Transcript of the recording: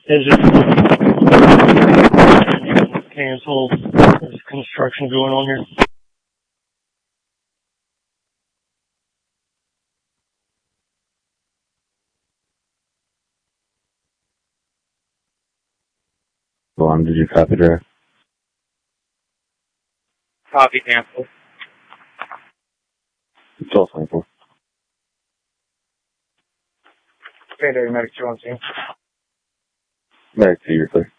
engine canceled. There's construction going on here. Vaughn, did you copy drive? Copy cancel. It's all 24. Payday, Medic 2 on scene. Back to your clear.